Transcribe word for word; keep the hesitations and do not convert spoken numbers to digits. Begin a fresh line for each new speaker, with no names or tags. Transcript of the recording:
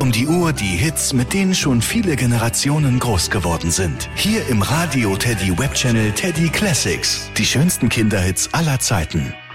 um die Uhr die Hits, mit denen schon viele Generationen groß geworden sind. Hier im Radio Teddy Webchannel Teddy Classics. Die schönsten Kinderhits aller Zeiten.